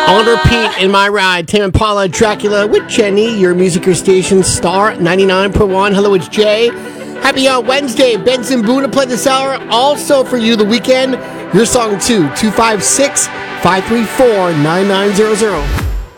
On repeat in my ride, Tim Impala, Dracula with Jenny, your music, your station, Star 99.1. Hello, it's Jay. Happy Wednesday. Benson Boone to play this hour. Also for you, The Weekend, your song too, 256-534-9900.